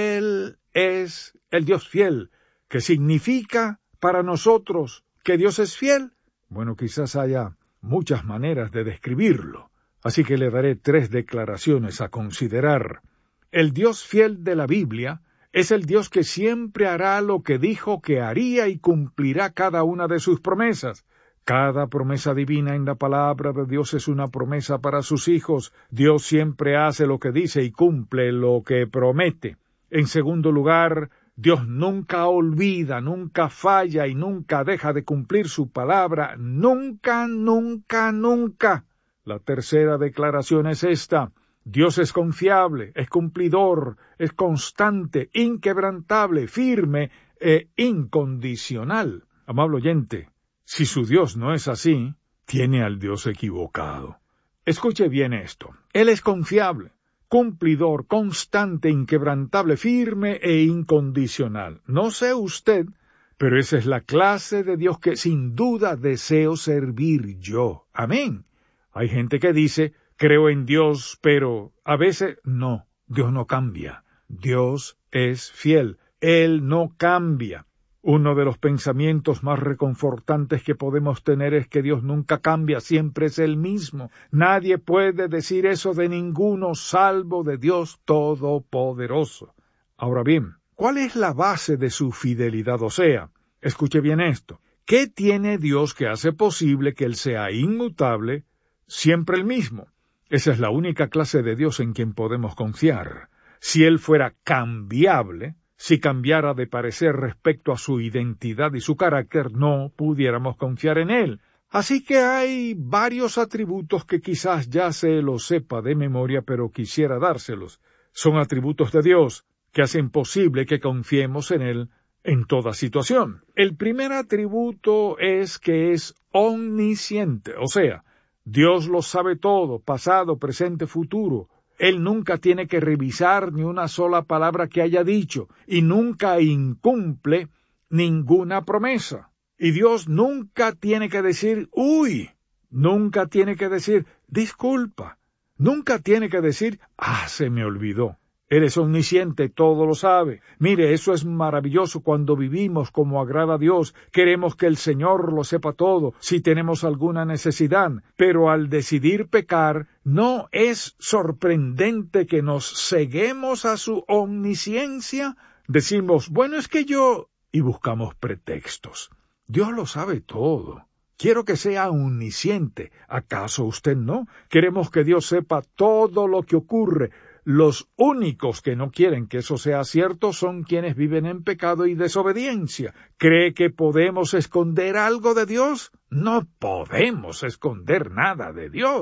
Él es el Dios fiel. ¿Qué significa para nosotros que Dios es fiel? Bueno, quizás haya muchas maneras de describirlo, así que le daré tres declaraciones a considerar. El Dios fiel de la Biblia es el Dios que siempre hará lo que dijo que haría y cumplirá cada una de sus promesas. Cada promesa divina en la palabra de Dios es una promesa para sus hijos. Dios siempre hace lo que dice y cumple lo que promete. En segundo lugar, Dios nunca olvida, nunca falla y nunca deja de cumplir su palabra. Nunca, nunca, nunca. La tercera declaración es esta. Dios es confiable, es cumplidor, es constante, inquebrantable, firme e incondicional. Amable oyente, si su Dios no es así, tiene al Dios equivocado. Escuche bien esto. Él es confiable, cumplidor, constante, inquebrantable, firme e incondicional. No sé usted, pero esa es la clase de Dios que sin duda deseo servir yo. Amén. Hay gente que dice, creo en Dios, pero a veces no, Dios no cambia. Dios es fiel, Él no cambia. Uno de los pensamientos más reconfortantes que podemos tener es que Dios nunca cambia, siempre es el mismo. Nadie puede decir eso de ninguno salvo de Dios Todopoderoso. Ahora bien, ¿cuál es la base de su fidelidad? O sea, escuche bien esto. ¿Qué tiene Dios que hace posible que Él sea inmutable, siempre el mismo? Esa es la única clase de Dios en quien podemos confiar. Si Él fuera cambiable, si cambiara de parecer respecto a su identidad y su carácter, no pudiéramos confiar en Él. Así que hay varios atributos que quizás ya se los sepa de memoria, pero quisiera dárselos. Son atributos de Dios que hacen posible que confiemos en Él en toda situación. El primer atributo es que es omnisciente, o sea, Dios lo sabe todo, pasado, presente, futuro. Él nunca tiene que revisar ni una sola palabra que haya dicho, y nunca incumple ninguna promesa. Y Dios nunca tiene que decir, uy, nunca tiene que decir, disculpa, nunca tiene que decir, ah, se me olvidó. Él es omnisciente, todo lo sabe. Mire, eso es maravilloso cuando vivimos como agrada a Dios. Queremos que el Señor lo sepa todo, si tenemos alguna necesidad. Pero al decidir pecar, ¿no es sorprendente que nos ceguemos a su omnisciencia? Decimos, bueno, es que yo... y buscamos pretextos. Dios lo sabe todo. Quiero que sea omnisciente. ¿Acaso usted no? Queremos que Dios sepa todo lo que ocurre. Los únicos que no quieren que eso sea cierto son quienes viven en pecado y desobediencia. ¿Cree que podemos esconder algo de Dios? No podemos esconder nada de Dios.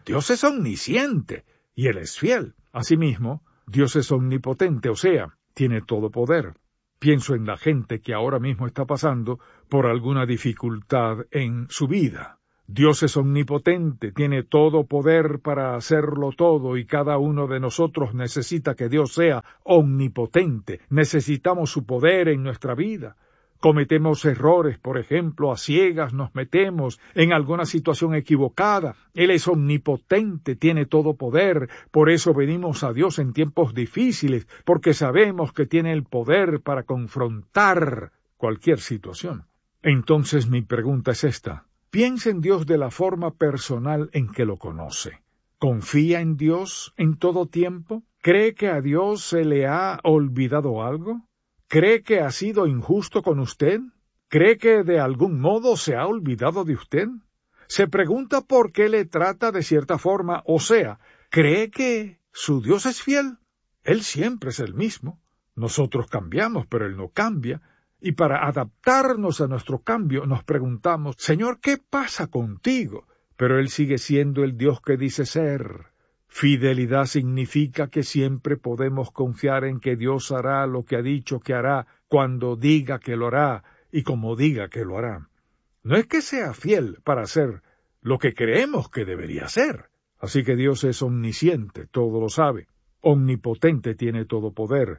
Dios es omnisciente y Él es fiel. Asimismo, Dios es omnipotente, o sea, tiene todo poder. Pienso en la gente que ahora mismo está pasando por alguna dificultad en su vida. Dios es omnipotente, tiene todo poder para hacerlo todo, y cada uno de nosotros necesita que Dios sea omnipotente. Necesitamos su poder en nuestra vida. Cometemos errores, por ejemplo, a ciegas nos metemos en alguna situación equivocada. Él es omnipotente, tiene todo poder. Por eso venimos a Dios en tiempos difíciles, porque sabemos que tiene el poder para confrontar cualquier situación. Entonces mi pregunta es esta. Piensa en Dios de la forma personal en que lo conoce. ¿Confía en Dios en todo tiempo? ¿Cree que a Dios se le ha olvidado algo? ¿Cree que ha sido injusto con usted? ¿Cree que de algún modo se ha olvidado de usted? ¿Se pregunta por qué le trata de cierta forma? O sea, ¿cree que su Dios es fiel? Él siempre es el mismo. Nosotros cambiamos, pero Él no cambia. Y para adaptarnos a nuestro cambio nos preguntamos, Señor, ¿qué pasa contigo? Pero Él sigue siendo el Dios que dice ser. Fidelidad significa que siempre podemos confiar en que Dios hará lo que ha dicho que hará, cuando diga que lo hará y como diga que lo hará. No es que sea fiel para hacer lo que creemos que debería hacer. Así que Dios es omnisciente, todo lo sabe. Omnipotente, tiene todo poder.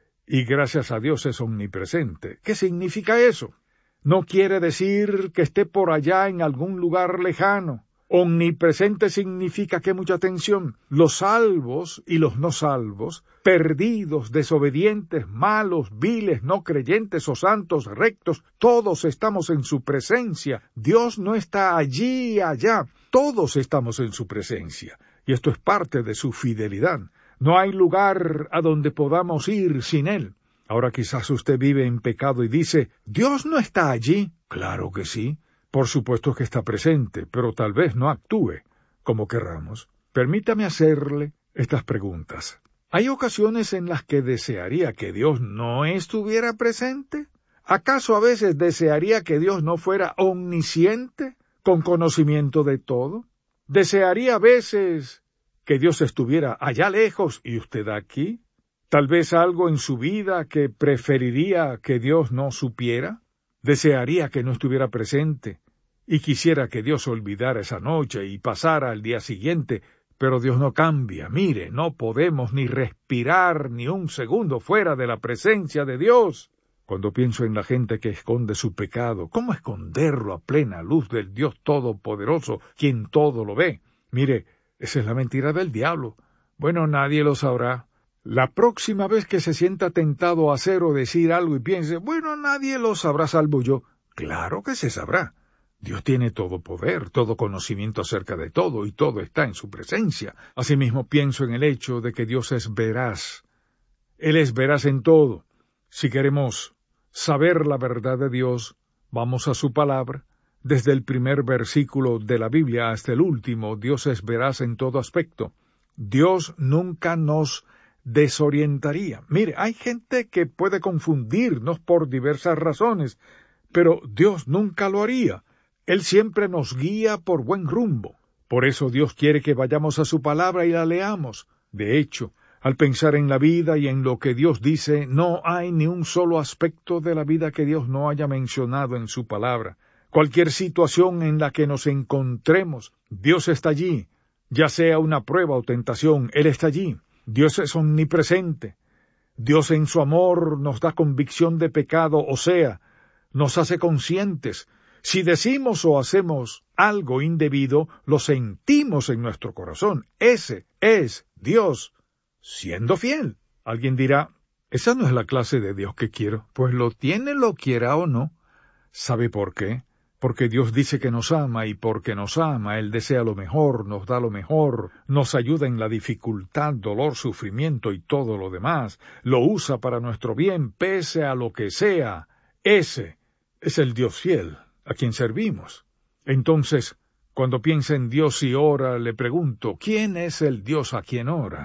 Y gracias a Dios es omnipresente. ¿Qué significa eso? No quiere decir que esté por allá en algún lugar lejano. Omnipresente significa que, mucha atención, los salvos y los no salvos, perdidos, desobedientes, malos, viles, no creyentes o santos, rectos, todos estamos en su presencia. Dios no está allí y allá, todos estamos en su presencia. Y esto es parte de su fidelidad. No hay lugar a donde podamos ir sin Él. Ahora quizás usted vive en pecado y dice, ¿Dios no está allí? Claro que sí. Por supuesto que está presente, pero tal vez no actúe como querramos. Permítame hacerle estas preguntas. ¿Hay ocasiones en las que desearía que Dios no estuviera presente? ¿Acaso a veces desearía que Dios no fuera omnisciente, con conocimiento de todo? ¿Desearía a veces que Dios estuviera allá lejos y usted aquí? ¿Tal vez algo en su vida que preferiría que Dios no supiera? ¿Desearía que no estuviera presente y quisiera que Dios olvidara esa noche y pasara al día siguiente? Pero Dios no cambia. Mire, no podemos ni respirar ni un segundo fuera de la presencia de Dios. Cuando pienso en la gente que esconde su pecado, ¿cómo esconderlo a plena luz del Dios Todopoderoso, quien todo lo ve? Mire, esa es la mentira del diablo. Bueno, nadie lo sabrá. La próxima vez que se sienta tentado a hacer o decir algo y piense, bueno, nadie lo sabrá salvo yo. Claro que se sabrá. Dios tiene todo poder, todo conocimiento acerca de todo, y todo está en su presencia. Asimismo pienso en el hecho de que Dios es veraz. Él es veraz en todo. Si queremos saber la verdad de Dios, vamos a su palabra. Desde el primer versículo de la Biblia hasta el último, Dios es veraz en todo aspecto. Dios nunca nos desorientaría. Mire, hay gente que puede confundirnos por diversas razones, pero Dios nunca lo haría. Él siempre nos guía por buen rumbo. Por eso Dios quiere que vayamos a su palabra y la leamos. De hecho, al pensar en la vida y en lo que Dios dice, no hay ni un solo aspecto de la vida que Dios no haya mencionado en su palabra. Cualquier situación en la que nos encontremos, Dios está allí. Ya sea una prueba o tentación, Él está allí. Dios es omnipresente. Dios en su amor nos da convicción de pecado, o sea, nos hace conscientes. Si decimos o hacemos algo indebido, lo sentimos en nuestro corazón. Ese es Dios, siendo fiel. Alguien dirá, esa no es la clase de Dios que quiero. Pues lo tiene, lo quiera o no. ¿Sabe por qué? Porque Dios dice que nos ama, y porque nos ama, Él desea lo mejor, nos da lo mejor, nos ayuda en la dificultad, dolor, sufrimiento y todo lo demás. Lo usa para nuestro bien, pese a lo que sea. Ese es el Dios fiel a quien servimos. Entonces, cuando piensa en Dios y ora, le pregunto, ¿quién es el Dios a quien ora?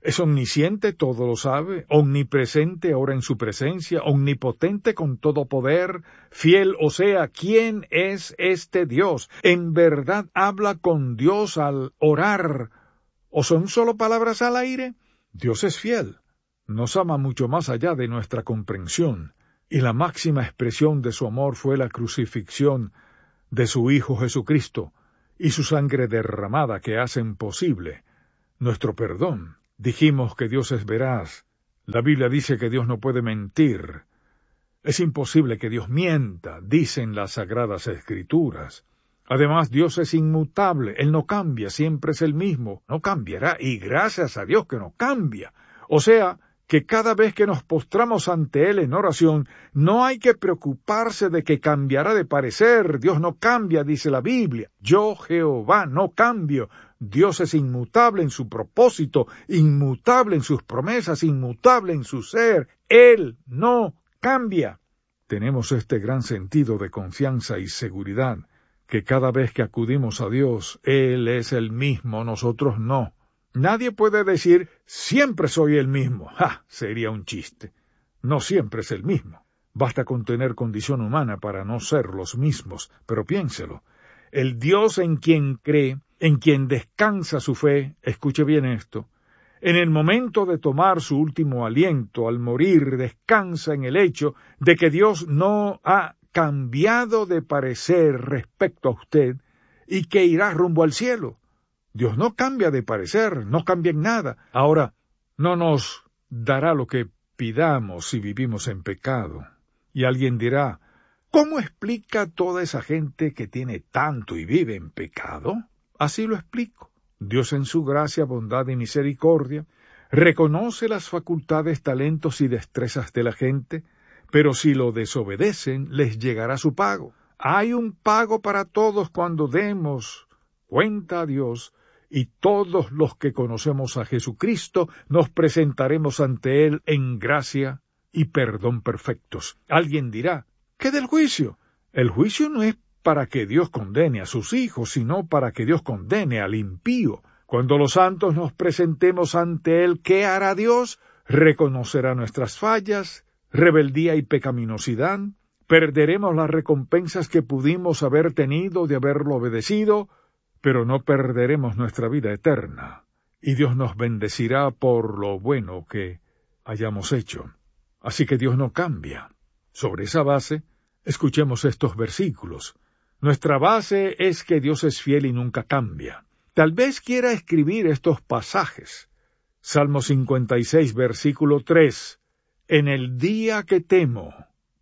Es omnisciente, todo lo sabe, omnipresente, ora en su presencia, omnipotente con todo poder, fiel, o sea, ¿quién es este Dios? ¿En verdad habla con Dios al orar? ¿O son solo palabras al aire? Dios es fiel, nos ama mucho más allá de nuestra comprensión, y la máxima expresión de su amor fue la crucifixión de su Hijo Jesucristo y su sangre derramada que hacen posible nuestro perdón. Dijimos que Dios es veraz. La Biblia dice que Dios no puede mentir. Es imposible que Dios mienta, dicen las Sagradas Escrituras. Además, Dios es inmutable, Él no cambia, siempre es el mismo, no cambiará, y gracias a Dios que no cambia. O sea, que cada vez que nos postramos ante Él en oración, no hay que preocuparse de que cambiará de parecer. Dios no cambia, dice la Biblia. Yo, Jehová, no cambio. Dios es inmutable en su propósito, inmutable en sus promesas, inmutable en su ser. Él no cambia. Tenemos este gran sentido de confianza y seguridad, que cada vez que acudimos a Dios, Él es el mismo, nosotros no. Nadie puede decir, siempre soy el mismo. ¡Ja! Sería un chiste. No siempre es el mismo. Basta con tener condición humana para no ser los mismos. Pero piénselo. El Dios en quien cree, en quien descansa su fe, escuche bien esto, en el momento de tomar su último aliento, al morir, descansa en el hecho de que Dios no ha cambiado de parecer respecto a usted y que irá rumbo al cielo. Dios no cambia de parecer, no cambia en nada. Ahora, no nos dará lo que pidamos si vivimos en pecado. Y alguien dirá, ¿cómo explica toda esa gente que tiene tanto y vive en pecado? Así lo explico. Dios en su gracia, bondad y misericordia reconoce las facultades, talentos y destrezas de la gente, pero si lo desobedecen, les llegará su pago. Hay un pago para todos cuando demos cuenta a Dios, y todos los que conocemos a Jesucristo nos presentaremos ante Él en gracia y perdón perfectos. Alguien dirá, ¿qué del juicio? El juicio no es para que Dios condene a sus hijos, sino para que Dios condene al impío. Cuando los santos nos presentemos ante Él, ¿qué hará Dios? Reconocerá nuestras fallas, rebeldía y pecaminosidad, perderemos las recompensas que pudimos haber tenido de haberlo obedecido, pero no perderemos nuestra vida eterna, y Dios nos bendecirá por lo bueno que hayamos hecho. Así que Dios no cambia. Sobre esa base, escuchemos estos versículos. Nuestra base es que Dios es fiel y nunca cambia. Tal vez quiera escribir estos pasajes. Salmo cincuenta y seis, versículo tres. En el día que temo,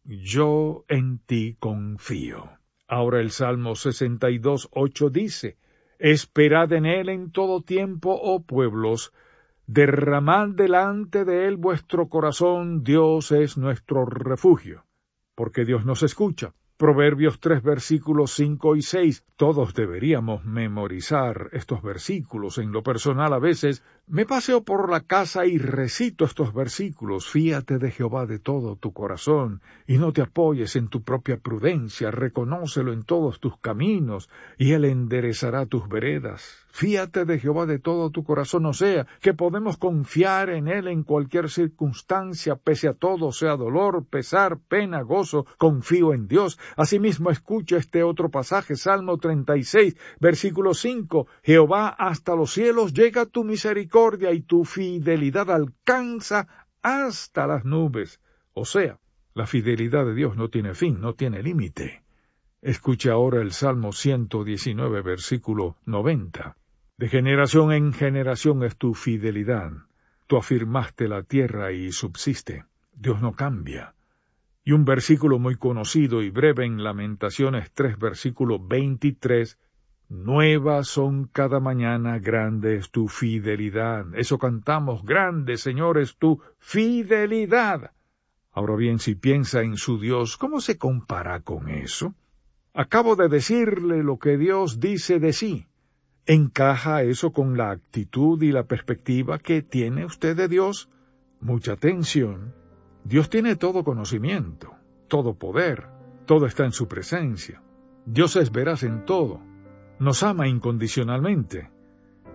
yo en ti confío. Ahora el Salmo sesenta y dos, ocho dice, Esperad en Él en todo tiempo, oh pueblos, derramad delante de Él vuestro corazón, Dios es nuestro refugio. Porque Dios nos escucha. Proverbios tres, versículos cinco y seis. Todos deberíamos memorizar estos versículos. En lo personal, a veces me paseo por la casa y recito estos versículos. Fíate de Jehová de todo tu corazón, y no te apoyes en tu propia prudencia. Reconócelo en todos tus caminos, y Él enderezará tus veredas. Fíate de Jehová de todo tu corazón, o sea, que podemos confiar en Él en cualquier circunstancia, pese a todo, sea dolor, pesar, pena, gozo, confío en Dios. Asimismo, escucha este otro pasaje, Salmo treinta y seis, versículo cinco. Jehová, hasta los cielos llega tu misericordia, y tu fidelidad alcanza hasta las nubes. O sea, la fidelidad de Dios no tiene fin, no tiene límite. Escucha ahora el Salmo ciento diecinueve, versículo noventa. De generación en generación es tu fidelidad. Tú afirmaste la tierra y subsiste. Dios no cambia. Y un versículo muy conocido y breve en Lamentaciones tres, versículo veintitrés. Nuevas son cada mañana, grande es tu fidelidad. Eso cantamos, grande, Señor, es tu fidelidad. Ahora bien, si piensa en su Dios, ¿cómo se compara con eso? Acabo de decirle lo que Dios dice de sí. ¿Encaja eso con la actitud y la perspectiva que tiene usted de Dios? Mucha atención. Dios tiene todo conocimiento, todo poder, todo está en su presencia. Dios es veraz en todo, nos ama incondicionalmente.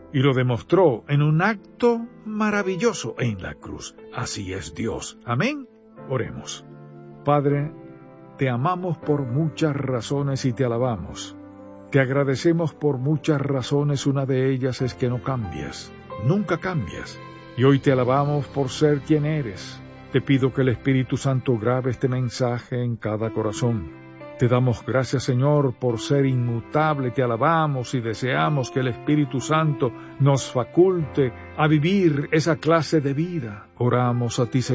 y lo demostró en un acto maravilloso en la cruz. Así es Dios. Amén. Oremos. Padre, te amamos por muchas razones y te alabamos. Te agradecemos por muchas razones, una de ellas es que no cambias, nunca cambias. Y hoy te alabamos por ser quien eres. Te pido que el Espíritu Santo grabe este mensaje en cada corazón. Te damos gracias, Señor, por ser inmutable. Te alabamos y deseamos que el Espíritu Santo nos faculte a vivir esa clase de vida. Oramos a ti, Señor.